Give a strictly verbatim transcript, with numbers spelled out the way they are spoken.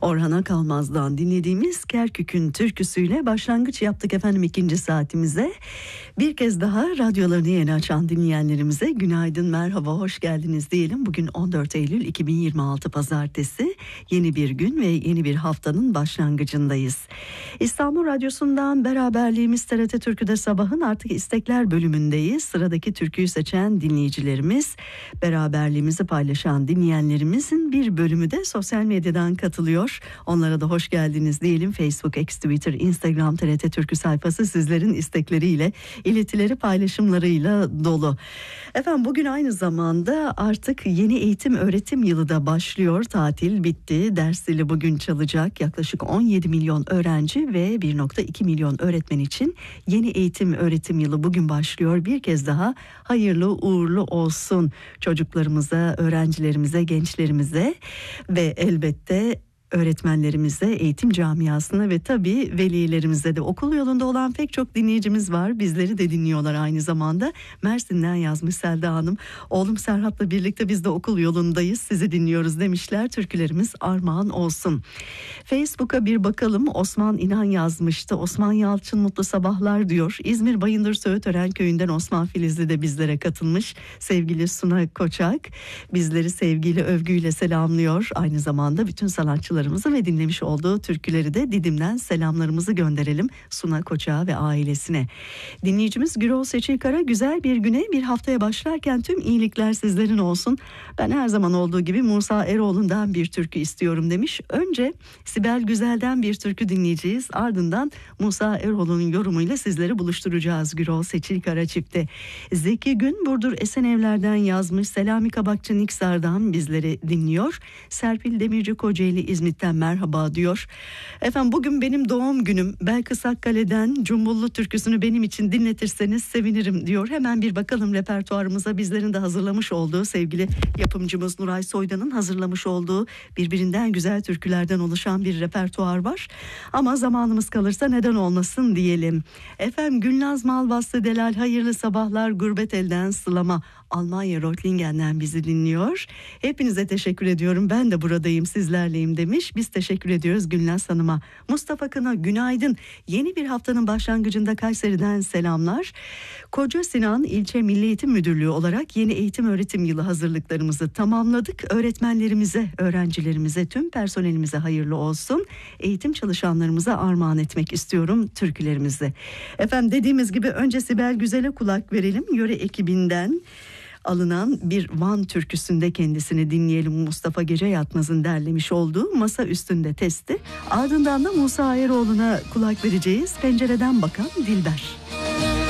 Orhan Akalmaz'dan dinlediğimiz Kerkük'ün türküsüyle başlangıç yaptık efendim ikinci saatimize. Bir kez daha radyolarını yeni açan dinleyenlerimize günaydın, merhaba, hoş geldiniz diyelim. Bugün on dört Eylül iki bin yirmi altı Pazartesi, yeni bir gün ve yeni bir haftanın başlangıcındayız. İstanbul Radyosu'ndan beraberliğimiz T R T Türkü'de sabahın artık istekler bölümündeyiz. Sıradaki türküyü seçen dinleyicilerimiz, beraberliğimizi paylaşan dinleyenlerimizin bir bölümü de sosyal medyadan katılıyor. Onlara da hoş geldiniz diyelim. Facebook, X, Twitter, Instagram, T R T Türkü sayfası sizlerin istekleriyle, iletileri, paylaşımlarıyla dolu. Efendim bugün aynı zamanda artık yeni eğitim öğretim yılı da başlıyor. Tatil bitti. Ders zili bugün çalacak. Yaklaşık on yedi milyon öğrenci ve bir virgül iki milyon öğretmen için yeni eğitim öğretim yılı bugün başlıyor. Bir kez daha hayırlı uğurlu olsun çocuklarımıza, öğrencilerimize, gençlerimize ve elbette öğretmenlerimize, eğitim camiasına ve tabii velilerimize de. Okul yolunda olan pek çok dinleyicimiz var. Bizleri de dinliyorlar aynı zamanda. Mersin'den yazmış Selda Hanım. Oğlum Serhat'la birlikte biz de okul yolundayız. Sizi dinliyoruz demişler. Türkülerimiz armağan olsun. Facebook'a bir bakalım. Osman İnan yazmıştı. Osman Yalçın mutlu sabahlar diyor. İzmir Bayındır Söğütören köyünden Osman Filizli de bizlere katılmış. Sevgili Suna Koçak bizleri sevgiyle, övgüyle selamlıyor. Aynı zamanda bütün sanatçılar ve dinlemiş olduğu türküleri de Didim'den selamlarımızı gönderelim Suna Koçak'a ve ailesine. Dinleyicimiz Gürol Seçilkara, güzel bir güne, bir haftaya başlarken tüm iyilikler sizlerin olsun. Ben her zaman olduğu gibi Musa Eroğlu'ndan bir türkü istiyorum demiş. Önce Sibel Güzel'den bir türkü dinleyeceğiz. Ardından Musa Eroğlu'nun yorumuyla sizleri buluşturacağız Gürol Seçilkara çifte. Zeki Gün Burdur Esenevler'den yazmış. Selami Kabakçı Niksar'dan bizleri dinliyor. Serpil Demirci Kocaeli İzmir merhaba diyor. Efendim bugün benim doğum günüm. Belkıs Akkale'den Cumbullu türküsünü benim için dinletirseniz sevinirim diyor. Hemen bir bakalım repertuarımıza, bizlerin de hazırlamış olduğu, sevgili yapımcımız Nuray Soydan'ın hazırlamış olduğu birbirinden güzel türkülerden oluşan bir repertuar var. Ama zamanımız kalırsa neden olmasın diyelim. Efendim Gülnaz Malbastı Delal hayırlı sabahlar, gurbet elden sılama, Almanya Röttlingen'den bizi dinliyor. Hepinize teşekkür ediyorum. Ben de buradayım, sizlerleyim demiş. Biz teşekkür ediyoruz Gülnaz Hanım'a. Mustafa Kına günaydın. Yeni bir haftanın başlangıcında Kayseri'den selamlar. Koca Sinan İlçe Milli Eğitim Müdürlüğü olarak yeni eğitim öğretim yılı hazırlıklarımızı tamamladık. Öğretmenlerimize, öğrencilerimize, tüm personelimize hayırlı olsun. Eğitim çalışanlarımıza armağan etmek istiyorum türkülerimizi. Efendim dediğimiz gibi önce Sibel Güzel'e kulak verelim. Yöre ekibinden alınan bir Van türküsünde kendisini dinleyelim. Mustafa Gece Yatmaz'ın derlemiş olduğu Masa Üstünde Testi. Ardından da Musa Eroğlu'na kulak vereceğiz. Pencereden Bakan Dilber.